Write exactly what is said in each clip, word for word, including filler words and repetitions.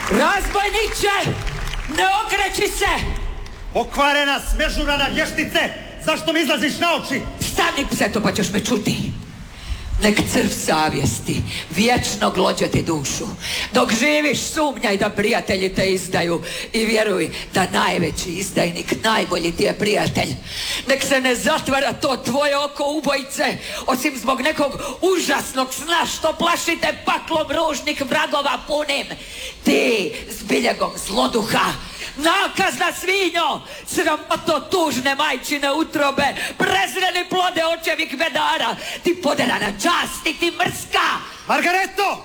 Razbojniče! Ne okreći se! Pokvarena, smežurana vještice! Zašto mi izlaziš na oči? Stani, pseto, pa ćeš me čuti. Nek crv savjesti vječno glođe ti dušu. Dok živiš, sumnjaj da prijatelji te izdaju. I vjeruj da najveći izdajnik, najbolji ti je prijatelj. Nek se ne zatvara to tvoje oko, ubojice, osim zbog nekog užasnog sna što plašite paklom ružnih vragova punim. Ti s biljegom zloduha, nakazna svinjo, sramoto tužne majčine utrobe, prezreni plode očevih bedara, ti poderana čast, ti ti mrska! Margareto!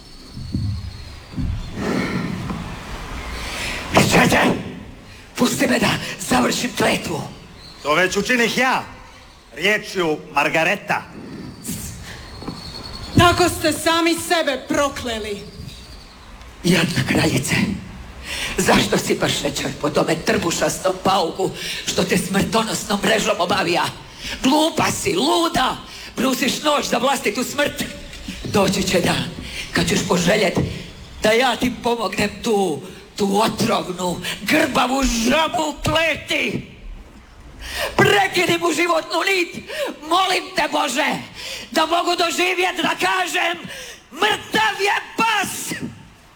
Čete, pusti me da završim kletvu. To već učinih ja, riječju Margareta. Tako ste sami sebe prokleli. Jadna kraljice, zašto sipaš šećer po tome trbušastom pauku što te smrtonosnom mrežom obavija? Glupa si, luda, brusiš nož za vlastitu smrt. Doći će dan kad ćeš poželjet da ja ti pomognem tu, tu otrovnu, grbavu žabu kleti. Prekini mu životnu nit, molim te Bože, da mogu doživjet da kažem mrtav je